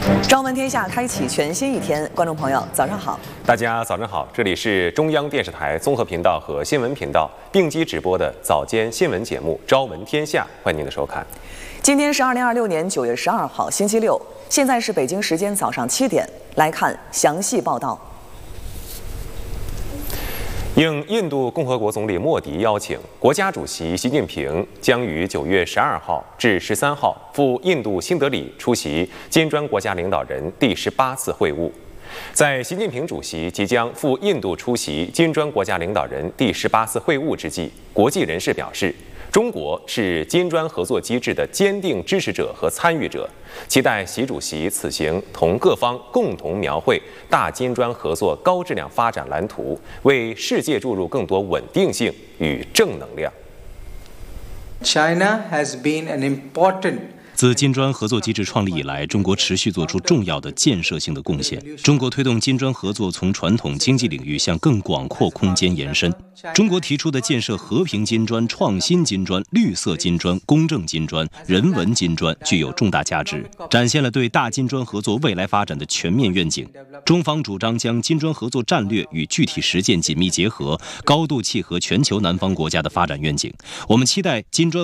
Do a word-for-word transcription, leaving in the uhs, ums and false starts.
朝闻天下开启全新一天，观众朋友早上好， 大家早上好，这里是中央电视台综合频道和新闻频道并机直播的早间新闻节目《朝闻天下》，欢迎您的收看。 今天是二零二六年九月十二号，星期六，现在是北京时间早上七点，来看详细报道。 应印度共和国总理莫迪邀请，国家主席习近平将于九月十二号至十三号赴印度新德里出席金砖国家领导人第十八次会晤。在习近平主席即将赴印度出席金砖国家领导人第十八次会晤之际，国际人士表示，中国是金砖合作机制的坚定支持者和参与者，期待习主席此行同各方共同描绘大金砖合作高质量发展蓝图，为世界注入更多稳定性与正能量。 China has been an important 自金砖合作机制创立以来，中国持续做出重要的建设性的贡献。中国推动金砖合作从传统经济领域向更广阔空间延伸。中国提出的建设和平金砖、创新金砖、绿色金砖、公正金砖、人文金砖具有重大价值，展现了对大金砖合作未来发展的全面愿景。中方主张将金砖合作战略与具体实践紧密结合，高度契合全球南方国家的发展愿景。我们期待金砖